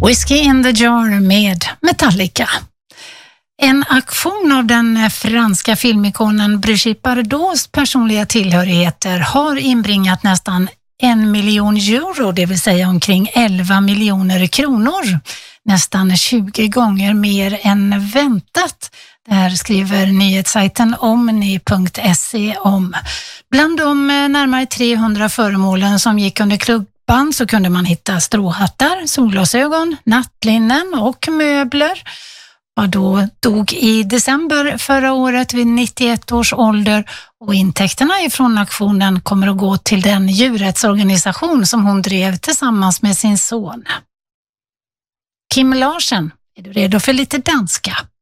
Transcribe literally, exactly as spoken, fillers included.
Whiskey in the Jar med Metallica. En aktion av den franska filmikonen Brigitte Bardots personliga tillhörigheter har inbringat nästan en miljon euro, det vill säga omkring elva miljoner kronor. Nästan tjugo gånger mer än väntat. Det här skriver nyhetssajten omni punkt se om. Bland de närmare trehundra föremålen som gick under klubban så kunde man hitta stråhattar, solglasögon, nattlinnen och möbler. Bardot dog i december förra året vid nittioett års ålder och intäkterna ifrån aktionen kommer att gå till den djurrättsorganisation som hon drev tillsammans med sin son. Kim Larsen, är du redo för lite danska?